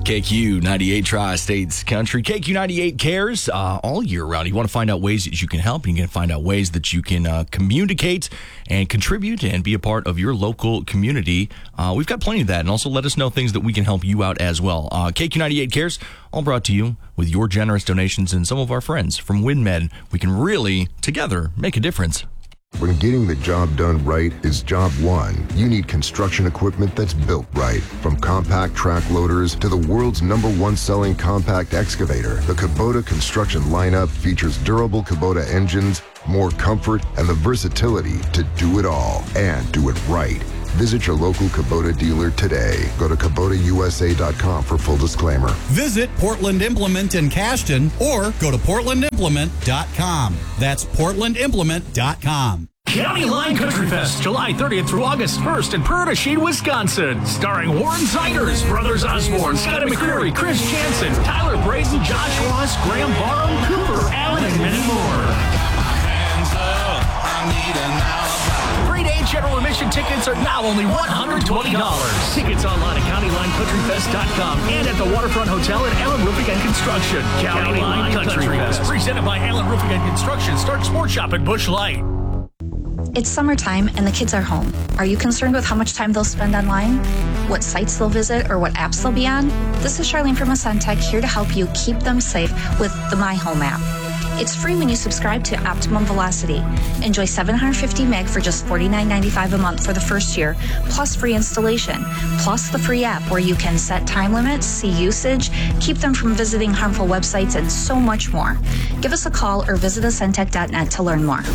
KQ 98 Tri-States Country. KQ 98 cares all year round. You want to find out ways that you can help. You can find out ways that you can communicate and contribute and be a part of your local community. We've got plenty of that. And also let us know things that we can help you out as well. KQ 98 cares, all brought to you with your generous donations and some of our friends from WinMed. We can really, together, make a difference. When getting the job done right is job one, you need construction equipment that's built right. From compact track loaders to the world's #1 selling compact excavator, the Kubota construction lineup features durable Kubota engines, more comfort, and the versatility to do it all and do it right. Visit your local Kubota dealer today. Go to KubotaUSA.com for full disclaimer. Visit Portland Implement in Cashton or go to PortlandImplement.com. That's PortlandImplement.com. County Line Country Fest, July 30th through August 1st in Prairie, Wisconsin. Starring Warren Siders, Brothers Osborne, Scotty McCreary, Chris Jansen, Tyler Braden, Josh Ross, Graham Barham, Cooper Allen, and many more. Three-day general admission tickets are now only $120. Tickets online at CountyLineCountryFest.com and at the Waterfront Hotel at Allen Roofing and Construction. County Line Country Fest, presented by Allen Roofing and Construction. Start Sport Shop at Busch Light. It's summertime and the kids are home. Are you concerned with how much time they'll spend online? What sites they'll visit or what apps they'll be on? This is Charlene from Ascentech here to help you keep them safe with the My Home app. It's free when you subscribe to Optimum Velocity. Enjoy 750 meg for just $49.95 a month for the first year, plus free installation, plus the free app where you can set time limits, see usage, keep them from visiting harmful websites, and so much more. Give us a call or visit Ascentech.net to learn more.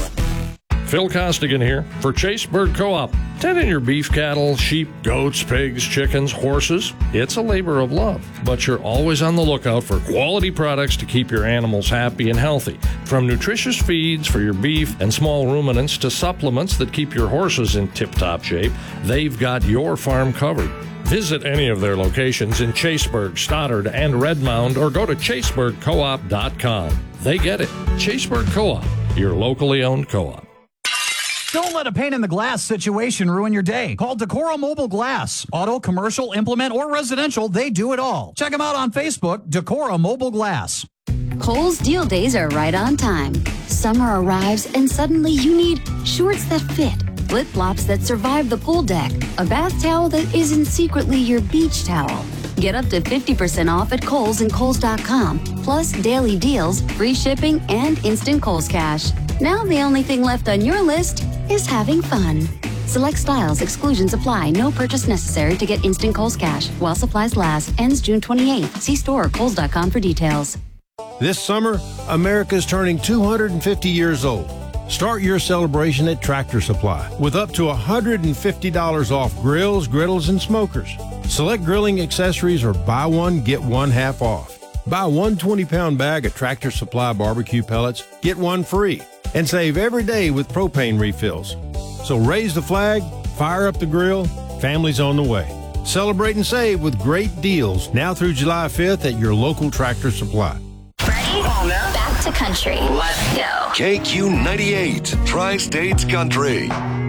Phil Costigan here for Chaseburg Co-op. Tending your beef cattle, sheep, goats, pigs, chickens, horses, it's a labor of love. But you're always on the lookout for quality products to keep your animals happy and healthy. From nutritious feeds for your beef and small ruminants to supplements that keep your horses in tip-top shape, they've got your farm covered. Visit any of their locations in Chaseburg, Stoddard, and Redmond, or go to chaseburgcoop.com. They get it. Chaseburg Co-op, your locally owned co-op. Don't let a pane in the glass situation ruin your day. Call Decora Mobile Glass. Auto, commercial, implement, or residential, they do it all. Check them out on Facebook, Decora Mobile Glass. Kohl's deal days are right on time. Summer arrives and suddenly you need shorts that fit, flip-flops that survive the pool deck, a bath towel that isn't secretly your beach towel. Get up to 50% off at Kohl's and Kohls.com, plus daily deals, free shipping, and instant Kohl's Cash. Now the only thing left on your list is having fun. Select styles, exclusions apply. No purchase necessary to get instant Kohl's Cash. While supplies last. Ends June 28th. See store or Kohls.com for details. This summer, America's turning 250 years old. Start your celebration at Tractor Supply with up to $150 off grills, griddles, and smokers. Select grilling accessories or buy one, get one half off. Buy one 20-pound bag of Tractor Supply barbecue pellets, get one free. And save every day with propane refills. So raise the flag, fire up the grill, family's on the way. Celebrate and save with great deals now through July 5th at your local Tractor Supply. Ready? Back to country. Let's go. KQ 98, Tri-States Country.